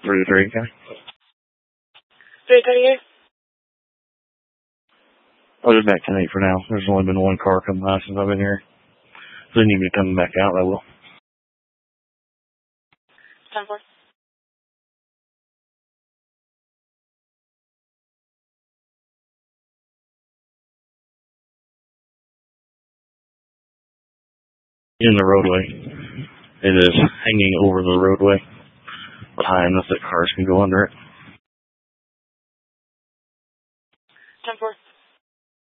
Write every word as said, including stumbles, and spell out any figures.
Three to three, okay. Three thirty-eight. I'll just back ten eight for now. There's only been one car come by since I've been here. If they need me to come back out, I will. ten four. In the roadway. It is hanging over the roadway. High enough that cars can go under it.